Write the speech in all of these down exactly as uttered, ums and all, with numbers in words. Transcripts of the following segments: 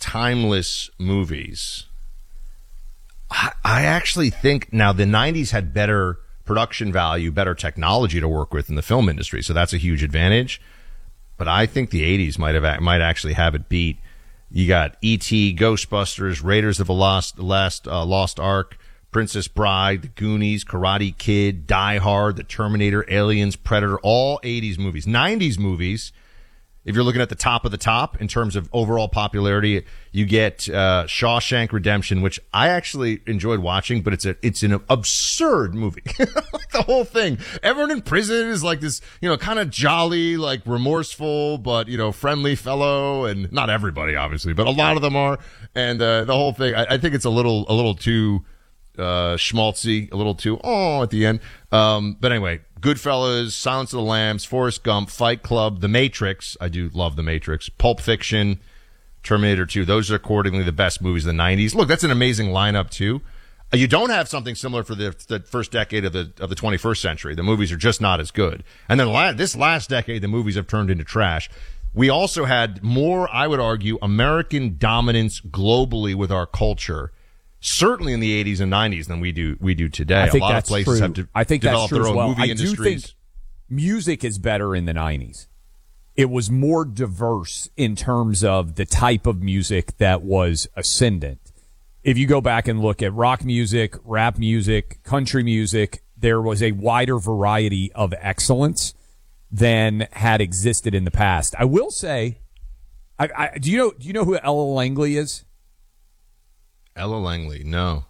timeless movies, I, I actually think now the nineties had better production value, better technology to work with in the film industry, so that's a huge advantage. But I think the eighties might have might actually have it beat. You got E T, Ghostbusters, Raiders of the Lost Last uh, Lost Ark, Princess Bride, The Goonies, Karate Kid, Die Hard, The Terminator, Aliens, Predator, all eighties movies. nineties movies, if you're looking at the top of the top in terms of overall popularity, you get uh, Shawshank Redemption, which I actually enjoyed watching, but it's a it's an absurd movie. Like the whole thing. Everyone in prison is like this, you know, kind of jolly, like remorseful, but, you know, friendly fellow, and not everybody, obviously, but a lot of them are. And uh, the whole thing, I, I think it's a little a little too uh, schmaltzy, a little too, oh, at the end. Um, but anyway, Goodfellas, Silence of the Lambs, Forrest Gump, Fight Club, The Matrix. I do love The Matrix. Pulp Fiction, Terminator two. Those are accordingly the best movies of the nineties. Look, that's an amazing lineup too. Uh, you don't have something similar for the, the first decade of the of the twenty-first century. The movies are just not as good. And then la- this last decade, the movies have turned into trash. We also had more, I would argue, American dominance globally with our culture, certainly in the eighties and nineties, than we do we do today. I think a lot that's of places true. have de- I think developed that's true their own as well. movie I industries. do think music is better in the nineties. It was more diverse in terms of the type of music that was ascendant. If you go back and look at rock music, rap music, country music, there was a wider variety of excellence than had existed in the past. I will say, I, I, do you know do you know who Ella Langley is? Ella Langley, no.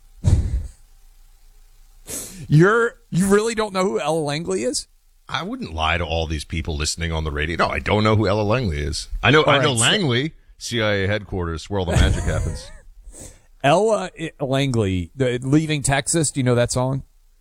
You're you really don't know who Ella Langley is? I wouldn't lie to all these people listening on the radio. No, I don't know who Ella Langley is. I know All I know right, Langley, C I A headquarters, where all the magic happens. Ella Langley, the Leaving Texas. Do you know that song?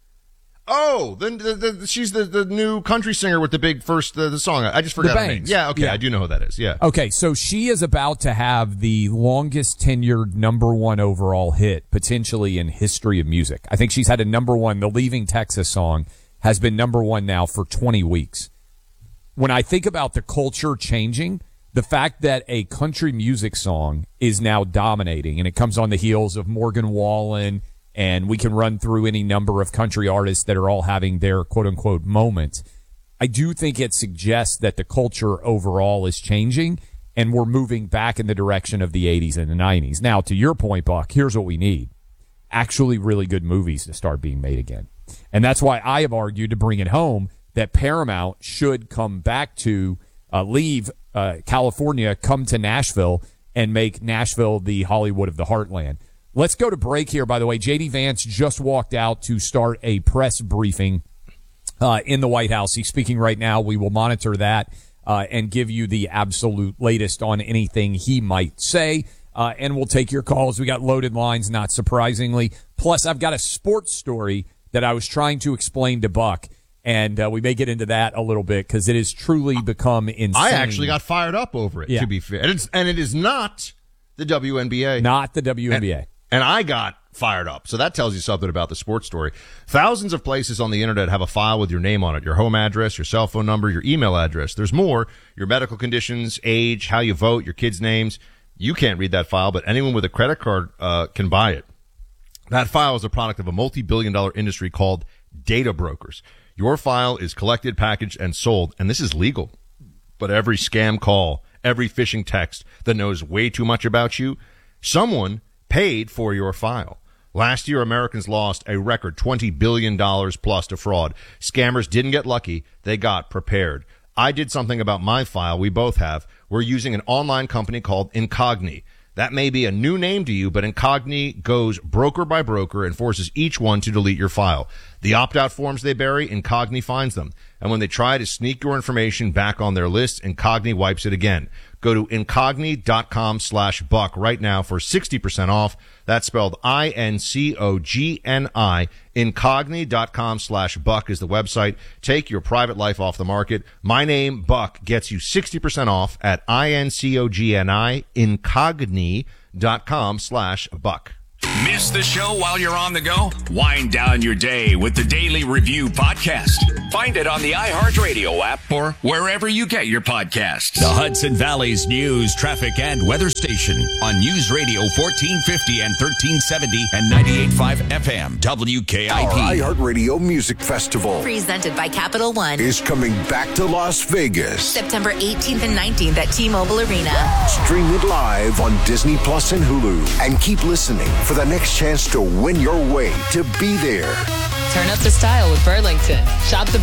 Oh, the, the, the, she's the, the new country singer with the big first the, the song. I just forgot her name. Bangs. Yeah, okay, Yeah. I do know who that is. Yeah. Okay, so she is about to have the longest tenured number one overall hit potentially in history of music. I think she's had a number one. The Leaving Texas song has been number one now for twenty weeks. When I think about the culture changing, the fact that a country music song is now dominating, and it comes on the heels of Morgan Wallen, and we can run through any number of country artists that are all having their quote-unquote moment. I do think it suggests that the culture overall is changing, and we're moving back in the direction of the eighties and the nineties. Now, to your point, Buck, here's what we need. Actually really good movies to start being made again. And that's why I have argued, to bring it home, that Paramount should come back to uh, leave uh, California, come to Nashville, and make Nashville the Hollywood of the Heartland. Let's go to break here, by the way. J D Vance just walked out to start a press briefing uh, in the White House. He's speaking right now. We will monitor that uh, and give you the absolute latest on anything he might say. Uh, and we'll take your calls. We got loaded lines, not surprisingly. Plus, I've got a sports story that I was trying to explain to Buck, and uh, we may get into that a little bit because it has truly become insane. I actually got fired up over it, yeah. to be fair. And, it's, and it is not the W N B A. Not the W N B A. And, and I got fired up. So that tells you something about the sports story. Thousands of places on the internet have a file with your name on it, your home address, your cell phone number, your email address. There's more, your medical conditions, age, how you vote, your kids' names. You can't read that file, but anyone with a credit card uh, can buy it. That file is a product of a multi-billion dollar industry called data brokers. Your file is collected, packaged, and sold, and this is legal. But every scam call, every phishing text that knows way too much about you, someone paid for your file. Last year, Americans lost a record twenty billion dollars plus to fraud. Scammers didn't get lucky. They got prepared. I did something about my file. We both have. We're using an online company called Incogni. That may be a new name to you, but Incogni goes broker by broker and forces each one to delete your file. The opt-out forms they bury, Incogni finds them. And when they try to sneak your information back on their list, Incogni wipes it again. Go to Incogni.com slash buck right now for sixty percent off. That's spelled I N C O G N I. Incogni.com slash buck is the website. Take your private life off the market. My name, Buck, gets you sixty percent off at I N C O G N I, Incogni.com slash buck. Miss the show while you're on the go? Wind down your day with the Daily Review podcast. Find it on the iHeartRadio app or wherever you get your podcasts. The Hudson Valley's news, traffic, and weather station on News Radio fourteen fifty and thirteen seventy and ninety-eight point five F M W K I P. Our iHeartRadio Music Festival, presented by Capital One, is coming back to Las Vegas. September eighteenth and nineteenth at T-Mobile Arena. Stream it live on Disney Plus and Hulu. And keep listening for the next chance to win your way to be there. Turn up the style with Burlington. Shop the